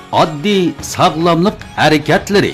oddiy sog'lomlik harakatlari.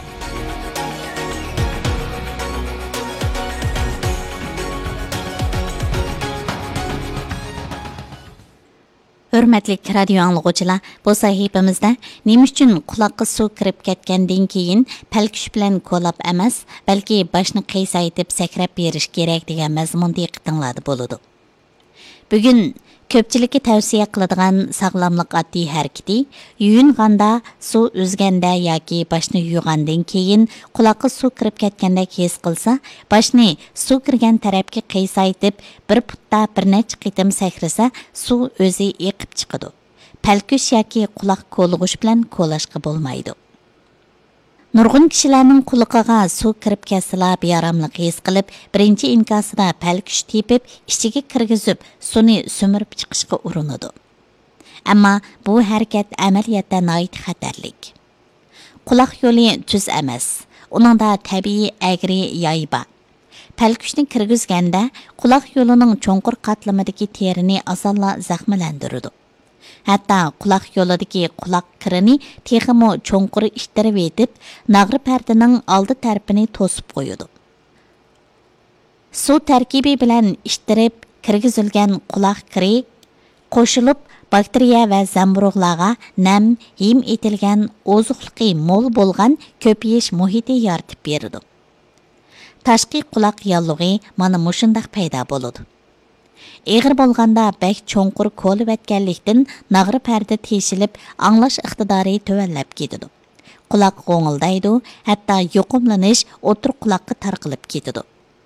Hürmetlik radio anlıqçılar, bu sahifamizda nima uchun quloqqa suv kirib ketgandan keyin palkush bilan ko'lab emas, balki boshni qaysaytib sakrab berish kerak degan mazmunda diqqatinglarda bo'ladi. Bugun ko'pchilikka tavsiya qiladigan sog'lomlik oddiy harakati yuyinganda, suv o'zganda yoki boshni yuvgandan keyin quloqqa suv kirib ketgandek his qilsa, boshni suv kirgan tarafga qaysaytib bir putta bir necha qitim sakrasa, suv o'zi eqib chiqadi. Palkush yoki quloq ko'lg'ish bilan ko'lashqa bo'lmaydi. Nurg'un kishilarning quloqiga suv kirib ketsa beyaramlik his qilib, birinchi inkosida palkush tepib, ichiga kirgizib, suvni so'mirib chiqishga urinadi. Ammo bu harakat amaliyotda nihoyat xatarlik. Quloq yo'li tuz emas. Uningda tabiiy agri yoy bor. Palkushni kirgizganda quloq yo'lining cho'nqur qatlamidagi terini osonla zaxmlantiradi. Hatta quloq yo'lidagi quloq kirini texmo cho'nqur ishtirib etib, nag'ri pardaning oldi tarafini to'sib qo'yadi. Suv tarkibi bilan ishtirib kirgizilgan quloq kiri qo'shilib bakteriya va zamburug'larga nam, him etilgan ozuqliqi mo'l bo'lgan ko'payish muhiti yaratib beradi. Tashqi quloq yallig'i mana mushundaq paydo bo'ladi. Eğir bolganda bək çoğunqur ko'lib etkenlikten nag'ri parda teshilib, anglash iqtidori tövənləb ketidi. Quloq qo'ng'ildaydi, hatta yuqumlanish o'tir quloqqa tarqilib ketidi.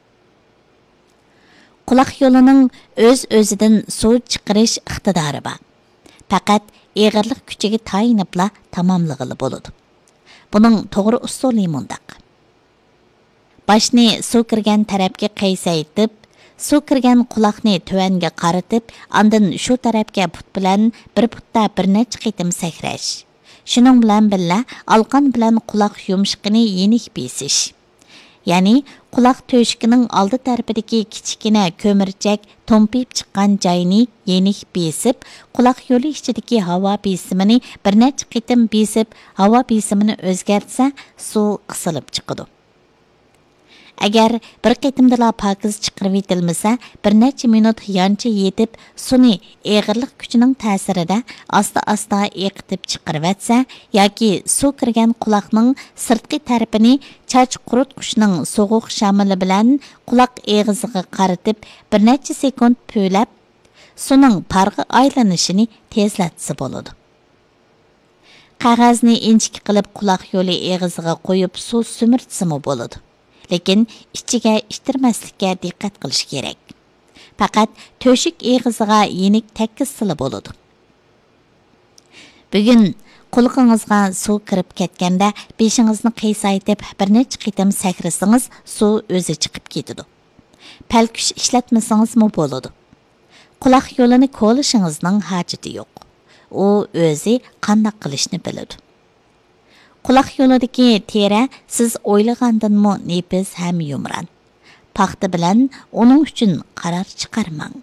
Quloq yo'lining o'z-o'zidan suv chiqarish iqtidori bor. Faqat eg'irlik kuchiga tayinibla tamomlig'ili bo'ladi. Buning to'g'ri usuli mundaq. Boshni suv kirgan tarafga qaysaytib, suv kirgan quloqni tuvanga qaratib, ondan shu tarafga put bilan bir putta bir necha qitim sakrash. Shuning bilan birga alqon bilan quloq yumshiqini yenik besish. Ya'ni quloq to'shikining oldi tarafidagi kichkina ko'mirchak to'mpib chiqqan joyini yenik besib, quloq yo'li ichidagi havo besimini bir necha qitim besib, havo besimini o'zgartsa, suv qisilib chiqadi. Agar bir qitimdala pokiz chiqarib etilmasa, bir necha minut yancha yetib, suvni eg'irlik kuchining ta'sirida asta-asta eqitib chiqarib etsa, yoki suv kirgan quloqning sirtqi tarafini chach quritqushning so'g'uq shamili bilan quloq eg'iziga qaratib, bir necha sekund po'lab, suvning parg'i aylanishini tezlatsa bo'ladi. Qog'ozni inchik qilib quloq yo'li eg'iziga qo'yib suv sumirtsimi bo'ladi. Lekin ichiga ishtirmaslikka diqqat qilish kerak. Faqat to'shik eg'iziga yenik takkisili bo'ladi. Bugun quloqingizga suv kirib ketganda beshingizni qaysaytib bir necha qitim sakrasangiz, suv o'zi chiqib ketadi. Palkush ishlatmasangizmi bo'ladi. Quloq yo'lini ko'lishingizning hojati yo'q. U o'zi qanday qilishni biladi. Quloq yo'lidagi teri siz o'ylagandanmi nefis ham yumran. Paxta bilan uning uchun qaror chiqarmang.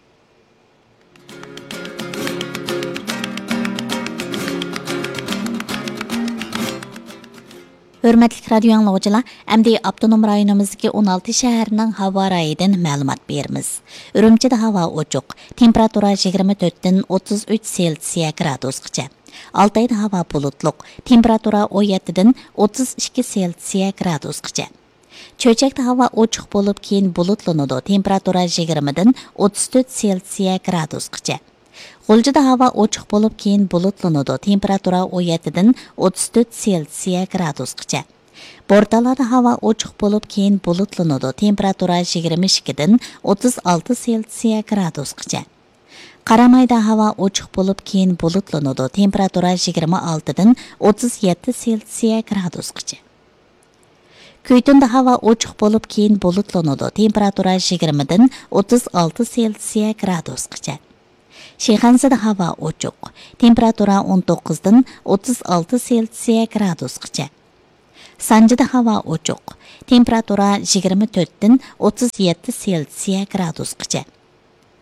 Hürmetlik radio anlıqçılar, əmdi Abdunum rayonumuzdaki 16 şəhərinin hava rayidən məlumat verimiz. Ürümçide hava uçuq, temperatura 24-dən 33 Selsiya gradusqacha. Altayda hava bulutluq, temperatura 17-dən 32 Selsiya gradusqacha. Çöçəkdə hava uçuq bo'lib keyin bulutlanıdı, temperatura 20-dən 34 Selsiya gradusqacha. G'uljida havo ochiq bo'lib keyin bulutlanadi, temperatura 17-dən 34 Selsiya gradusqacha. Bortalada havo ochiq bo'lib keyin bulutlanadi, temperatura 22-dən 36 Selsiya gradusqacha. Qaramayda havo ochiq bo'lib keyin bulutlanadi, temperatura 26-dən 37 Selsiya gradusqacha. Kuytunda havo ochiq bo'lib keyin bulutlanadi, temperatura 20-dən 36 Selsiya gradusqacha. Shayxonzada havo ochiq, temperatura 19-dən 36 Selsiya gradusqacha. Sanjida havo ochiq, temperatura 24-dən 37 Selsiya gradusqacha.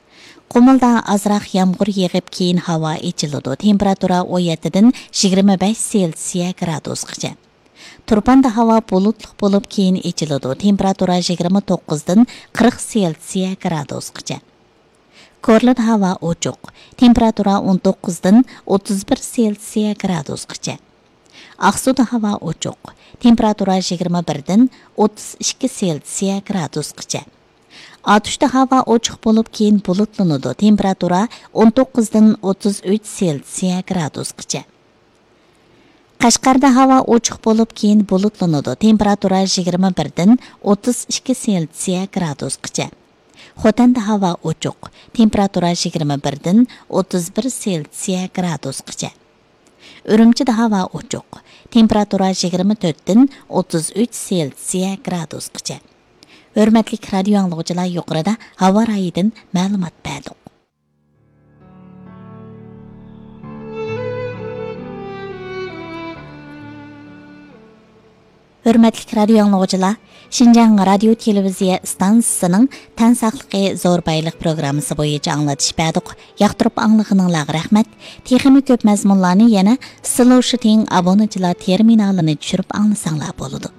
Qumulda azroq yomg'ir yig'ib keyin havo ichiladi. Temperatura 17dan 25 Selsiya gradusgacha. Turpanda havo bulutli bo'lib keyin ichiladi. Temperatura 29dan 40 Selsiya gradusgacha. Korlida havo ochiq. Temperatura 19dan 31 Selsiya gradusgacha. Aqsuda havo ochiq. Temperatura 21dan 32 Selsiya gradusgacha. Atuşda havo ochiq bo'lib keyin bulutlanadi. Temperatura 19dan 33 Selsiya gradusgacha. Qashqarda havo ochiq bo'lib keyin bulutlanadi. Temperatura 21dan 32 Selsiya gradusgacha. Xotanda havo ochiq. Temperatura 21dan 31 Selsiya gradusgacha. Urumchida havo ochiq. Temperatura 24dan 33 Selsiya gradusgacha. Hürmetli radio anlıqçılar yuqorida havo rayidan ma'lumot berdik. Hürmetli radio anlıqçılar, Şinjan radio televiziya stansiyasining tan saqligi zo'r bayliq programmasi bo'yicha anglatish berdik. Yoqtirib anglag'ininglarga rahmat. Texnik ko'p mazmunlarni yana Slow Shooting obunachilar terminalini tushirib anglasanglar bo'ladi.